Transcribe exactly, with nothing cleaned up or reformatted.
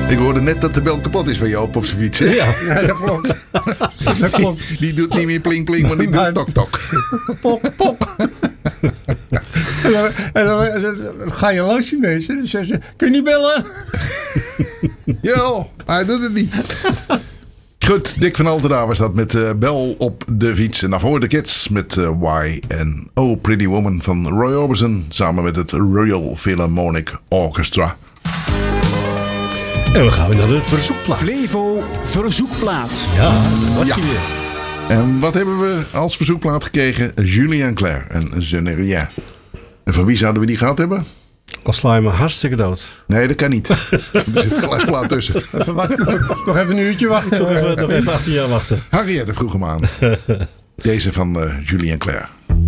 Ik hoorde net dat de bel kapot is van Joop op zijn fiets. Hè? Ja, ja, dat klopt. Dat klopt. Die, die doet niet meer pling pling, maar die doet tok tok. Pok, pok. En dan, en dan, en dan ga je langs die mensen. Dan zeggen ze, kun je niet bellen? Ja, hij doet het niet. Goed, Dick van Altena was dat met uh, Bel op de fiets. En daarvoor de Kids met uh, Why en Oh Pretty Woman van Roy Orbison. Samen met het Royal Philharmonic Orchestra. En we gaan weer naar de verzoekplaat. Flevo verzoekplaat. Ja, dat was Ja. hij weer. En wat hebben we als verzoekplaat gekregen? Julien Clerc en Je ne rien. En van wie zouden we die gehad hebben? Dan sla je me hartstikke dood. Nee, dat kan niet. Er zit een glasplaat tussen. Even wachten. Nog even een uurtje wachten. Nog even, nog even achter jaar wachten. Henriette vroeg hem aan. Deze van uh, Julien Clerc.